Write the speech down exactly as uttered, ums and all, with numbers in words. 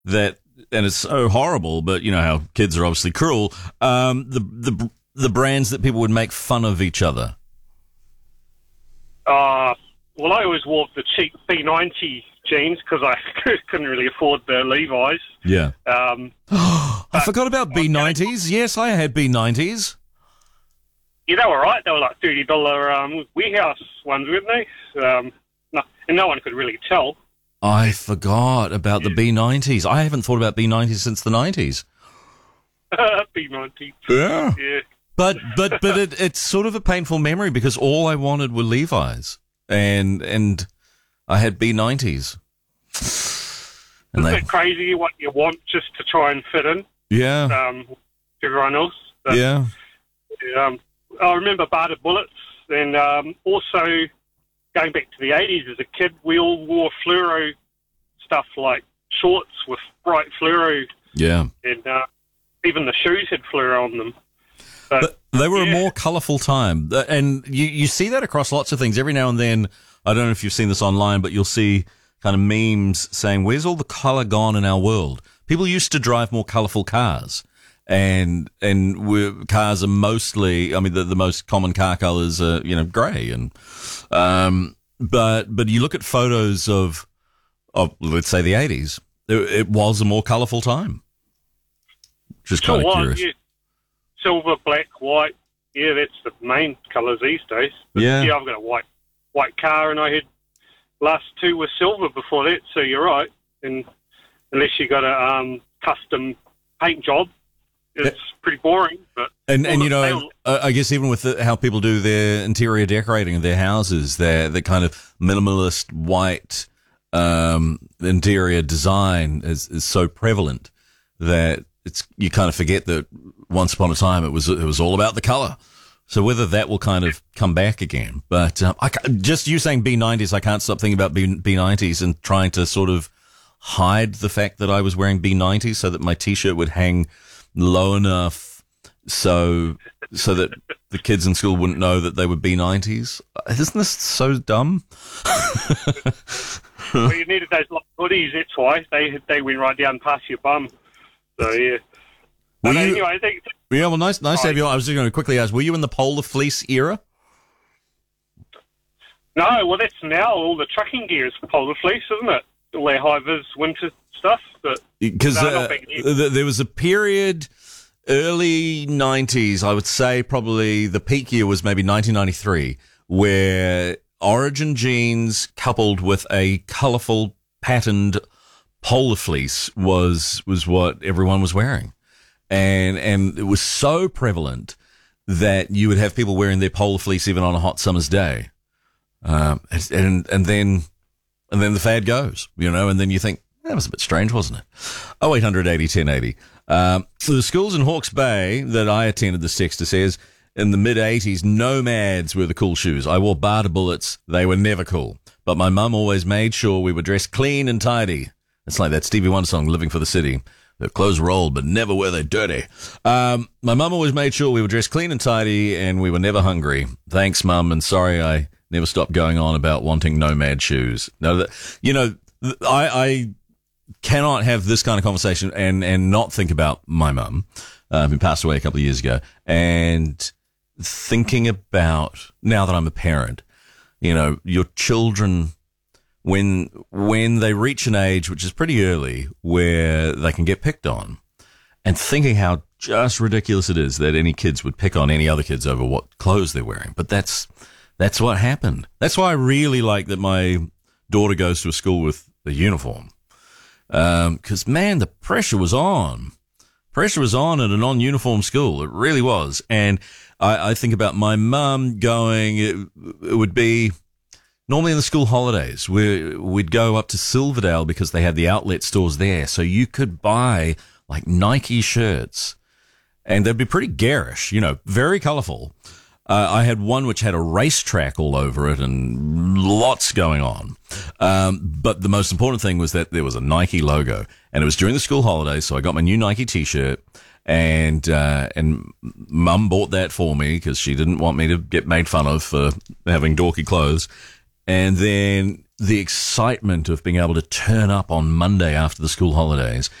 that, and it's so horrible, but you know how kids are obviously cruel. Um, the the the brands that people would make fun of each other. Uh, well, I always wore the cheap B ninety jeans because I couldn't really afford the Levi's. Yeah. Um, I forgot about B nineties. Yes, I had B nineties. Yeah, they were right. They were like thirty dollars um, warehouse ones, weren't they? Um, no, and no one could really tell. I forgot about the B nineties. I haven't thought about B nineties since the nineties. B ninety. Yeah. Yeah. But but but it, it's sort of a painful memory because all I wanted were Levi's, and and I had B nineties. And Isn't they, it crazy what you want just to try and fit in? yeah, Um, everyone else. But, yeah. Um, I remember Barter Bullets, and um, also going back to the eighties as a kid, we all wore fluoro stuff like shorts with bright fluoro, Yeah. and uh, even the shoes had fluoro on them. But they were yeah. a more colourful time. Uh, And you, you see that across lots of things. Every now and then, I don't know if you've seen this online, but you'll see kind of memes saying, where's all the colour gone in our world? People used to drive more colourful cars. And and we're, cars are mostly, I mean, the, the most common car colours are, you know, grey. And um, but but you look at photos of, of let's say, the eighties, it, it was a more colourful time. Just kind of Sure was, curious. yeah. Silver, black, white. Yeah, that's the main colours these days. But Yeah. yeah, I've got a white white car, and I had last two were silver before that. So you're right. And unless you got a um, custom paint job, it's pretty boring. But And and all you the- know, they all- I guess even with the, how people do their interior decorating of their houses, their the kind of minimalist white um, interior design is, is so prevalent that it's you kind of forget that once upon a time it was it was all about the color. So whether that will kind of come back again, but um, I ca- just you saying B nineties, I can't stop thinking about B, B nineties and trying to sort of hide the fact that I was wearing B nineties so that my T-shirt would hang low enough so so that the kids in school wouldn't know that they were B nineties. Isn't this so dumb? well, you needed those like hoodies. That's why they they went right down past your bum. So yeah. Were But you- anyway, I think Yeah, well, nice, nice to have you. on. I was just going to quickly ask: were you in the polar fleece era? no. Well, that's now all the trucking gear is polar fleece, isn't it? All their high vis winter stuff. But Because No, uh, not back then. th- there was a period, early nineties, I would say probably the peak year was maybe nineteen ninety-three, where Origin jeans coupled with a colourful patterned polar fleece was was what everyone was wearing. And and it was so prevalent that you would have people wearing their polar fleece even on a hot summer's day. Um, and, and and then and then the fad goes, you know, and then you think, that was a bit strange, wasn't it? Oh, eight hundred eighty ten eighty. Um, so the schools in Hawke's Bay that I attended, the Sexter says, in the mid-eighties, Nomads were the cool shoes. I wore Barter Bullets. They were never cool. But my mum always made sure we were dressed clean and tidy. It's like that Stevie Wonder song, Living for the City. Their clothes were old, but never were they dirty. Um, my mum always made sure we were dressed clean and tidy, and we were never hungry. Thanks, Mum, and sorry I never stopped going on about wanting Nomad shoes. No, that you know, I, I cannot have this kind of conversation and, and not think about my mum, uh, who passed away a couple of years ago, and thinking about, now that I'm a parent, you know, your children, when when they reach an age which is pretty early where they can get picked on, and thinking how just ridiculous it is that any kids would pick on any other kids over what clothes they're wearing. But that's that's what happened. That's why I really like that my daughter goes to a school with a uniform. Because, um, man, the pressure was on. Pressure was on at a non-uniform school. It really was. And I, I think about my mum going, it, it would be normally in the school holidays, we, we'd go up to Silverdale because they had the outlet stores there. So you could buy like Nike shirts and they'd be pretty garish, you know, very colorful. Uh, I had one which had a racetrack all over it and lots going on. Um, but the most important thing was that there was a Nike logo, and it was during the school holidays. So I got my new Nike t-shirt, and, uh, and Mum bought that for me because she didn't want me to get made fun of for having dorky clothes. And then the excitement of being able to turn up on Monday after the school holidays